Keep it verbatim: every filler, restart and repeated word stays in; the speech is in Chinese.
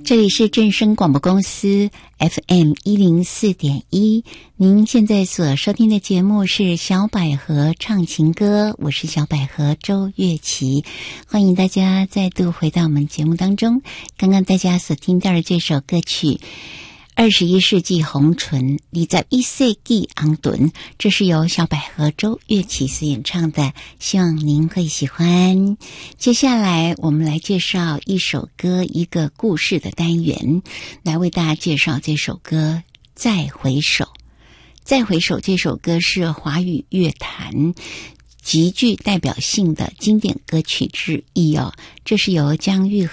这里是正声广播公司 F M 一零四点一，您现在所收听的节目是小百合唱情歌，我是小百合周月琪，欢迎大家再度回到我们节目当中。刚刚大家所听到的这首歌曲二十一世纪红唇，你在一世纪昂顿，这是由小百合周月琪所演唱的，希望您会喜欢。接下来我们来介绍一首歌，一个故事的单元，来为大家介绍这首歌《再回首》。《再回首》这首歌是华语乐坛极具代表性的经典歌曲之一哦，这是由姜育